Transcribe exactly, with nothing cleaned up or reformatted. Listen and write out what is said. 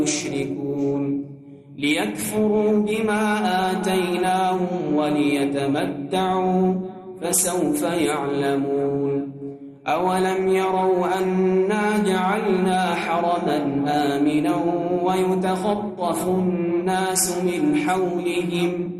يشركون ليكفروا بما آتيناهم وليتمتعوا فسوف يعلمون أولم يروا أنا جعلنا حرما آمنا ويتخطف الناس من حولهم